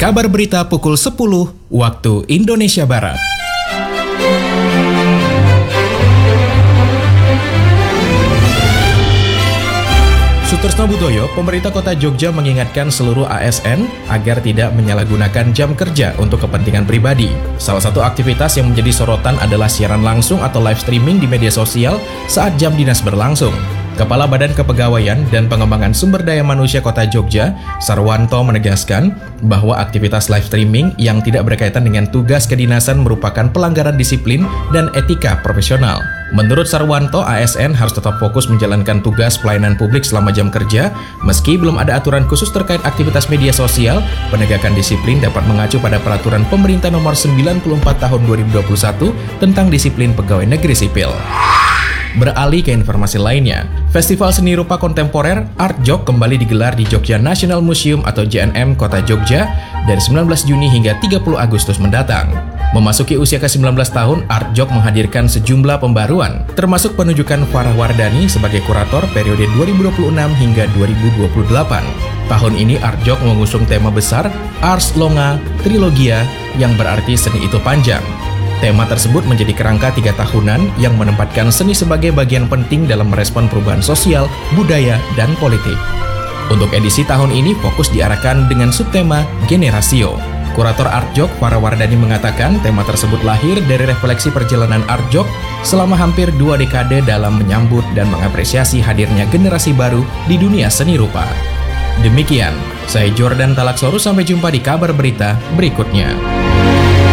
Kabar berita pukul 10 waktu Indonesia Barat. Sutresno Butoyo, pemerintah Kota Jogja mengingatkan seluruh ASN agar tidak menyalahgunakan jam kerja untuk kepentingan pribadi. Salah satu aktivitas yang menjadi sorotan adalah siaran langsung atau live streaming di media sosial saat jam dinas berlangsung. Kepala Badan Kepegawaian dan Pengembangan Sumber Daya Manusia Kota Jogja, Sarwanto, menegaskan bahwa aktivitas live streaming yang tidak berkaitan dengan tugas kedinasan merupakan pelanggaran disiplin dan etika profesional. Menurut Sarwanto, ASN harus tetap fokus menjalankan tugas pelayanan publik selama jam kerja. Meski belum ada aturan khusus terkait aktivitas media sosial, penegakan disiplin dapat mengacu pada Peraturan Pemerintah Nomor 94 Tahun 2021 tentang Disiplin Pegawai Negeri Sipil. Beralih ke informasi lainnya, Festival Seni Rupa Kontemporer Art Jog kembali digelar di Jogja National Museum atau JNM Kota Jogja dari 19 Juni hingga 30 Agustus mendatang. Memasuki usia ke-19 tahun, Art Jog menghadirkan sejumlah pembaruan, termasuk penunjukan Farah Wardani sebagai kurator periode 2026 hingga 2028. Tahun ini Art Jog mengusung tema besar Ars Longa Trilogia yang berarti seni itu panjang. Tema tersebut menjadi kerangka 3 tahunan yang menempatkan seni sebagai bagian penting dalam merespon perubahan sosial, budaya, dan politik. Untuk edisi tahun ini fokus diarahkan dengan subtema Generasio. Kurator Art Jog Farah Wardani mengatakan tema tersebut lahir dari refleksi perjalanan Art Jog selama hampir 2 dekade dalam menyambut dan mengapresiasi hadirnya generasi baru di dunia seni rupa. Demikian, saya Jordan Talaksoru, sampai jumpa di kabar berita berikutnya.